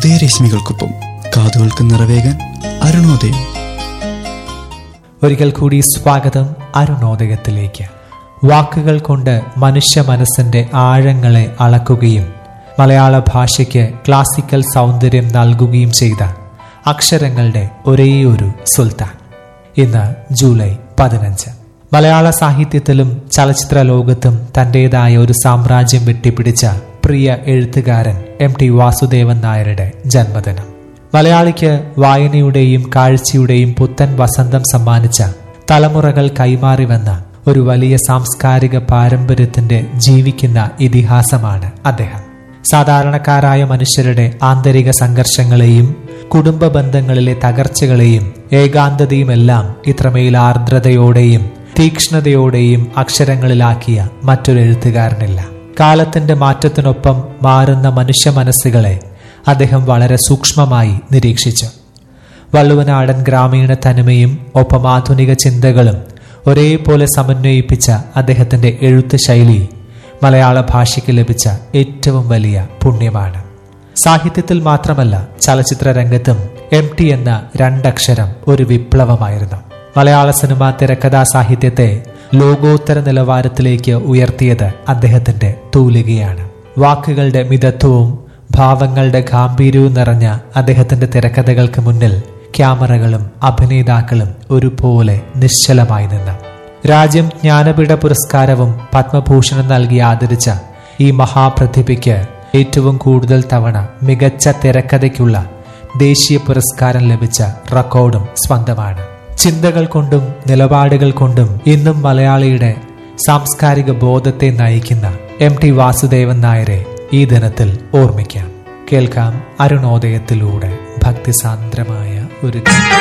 ഉദയരശ്മികൾക്കൊപ്പം കാതുകൾക്ക് നിറവേകാൻ അരുണോദയം. ഒരിക്കൽ കൂടി സ്വാഗതം അരുണോദയത്തിലേക്ക്. വാക്കുകൾ കൊണ്ട് മനുഷ്യ മനസ്സിന്റെ ആഴങ്ങളെ അളക്കുകയും മലയാള ഭാഷയ്ക്ക് ക്ലാസിക്കൽ സൗന്ദര്യം നൽകുകയും ചെയ്ത അക്ഷരങ്ങളുടെ ഒരേയൊരു സുൽത്താൻ. ഇന്ന് ജൂലൈ 15. മലയാള സാഹിത്യത്തിലും ചലച്ചിത്ര ലോകത്തും തന്റേതായ ഒരു സാമ്രാജ്യം വെട്ടിപ്പിടിച്ച പ്രിയ എഴുത്തുകാരൻ MT വാസുദേവൻ നായരുടെ ജന്മദിനം. മലയാളിക്ക് വായനയുടെയും കാഴ്ചയുടെയും പുത്തൻ വസന്തം സമ്മാനിച്ച തലമുറകൾ കൈമാറി വന്ന ഒരു വലിയ സാംസ്കാരിക പാരമ്പര്യത്തിന്റെ ജീവിക്കുന്ന ഇതിഹാസമാണ് അദ്ദേഹം. സാധാരണക്കാരായ മനുഷ്യരുടെ ആന്തരിക സംഘർഷങ്ങളെയും കുടുംബ ബന്ധങ്ങളിലെ തകർച്ചകളെയും ഏകാന്തതയുമെല്ലാം ഇത്രമേൽ ആർദ്രതയോടെയും തീക്ഷ്ണതയോടെയും അക്ഷരങ്ങളിലാക്കിയ മറ്റൊരു എഴുത്തുകാരനില്ല. കാലത്തിന്റെ മാറ്റത്തിനൊപ്പം മാറുന്ന മനുഷ്യ മനസ്സുകളെ അദ്ദേഹം വളരെ സൂക്ഷ്മമായി നിരീക്ഷിച്ചു. വള്ളുവനാടൻ ഗ്രാമീണ തനിമയും ഒപ്പം ആധുനിക ചിന്തകളും ഒരേപോലെ സമന്വയിപ്പിച്ച അദ്ദേഹത്തിന്റെ എഴുത്ത് ശൈലി മലയാള ഭാഷയ്ക്ക് ലഭിച്ച ഏറ്റവും വലിയ പുണ്യമാണ്. സാഹിത്യത്തിൽ മാത്രമല്ല, ചലച്ചിത്ര രംഗത്തും MT എന്ന രണ്ടക്ഷരം ഒരു വിപ്ലവമായിരുന്നു. മലയാള സിനിമാ തിരക്കഥാ സാഹിത്യത്തെ ലോകോത്തര നിലവാരത്തിലേക്ക് ഉയർത്തിയത് അദ്ദേഹത്തിന്റെ തൂലികയാണ്. വാക്കുകളുടെ മിതത്വവും ഭാവങ്ങളുടെ ഗാംഭീര്യവും നിറഞ്ഞ അദ്ദേഹത്തിന്റെ തിരക്കഥകൾക്ക് മുന്നിൽ ക്യാമറകളും അഭിനേതാക്കളും ഒരുപോലെ നിശ്ചലമായി നിന്ന്. രാജ്യം ജ്ഞാനപീഠ പുരസ്കാരവും പത്മഭൂഷണും നൽകി ആദരിച്ച ഈ മഹാപ്രതിഭയ്ക്ക് ഏറ്റവും കൂടുതൽ തവണ മികച്ച തിരക്കഥയ്ക്കുള്ള ദേശീയ പുരസ്കാരം ലഭിച്ച റെക്കോർഡും സ്വന്തമാണ്. ചിന്തകൾ കൊണ്ടും നിലപാടുകൾ കൊണ്ടും ഇന്നും മലയാളിയുടെ സാംസ്കാരിക ബോധത്തെ നയിക്കുന്ന MT വാസുദേവൻ നായരെ ഈ ദിനത്തിൽ ഓർമ്മിക്കാം. കേൾക്കാം അരുണോദയത്തിലൂടെ ഭക്തിസാന്ദ്രമായ ഒരു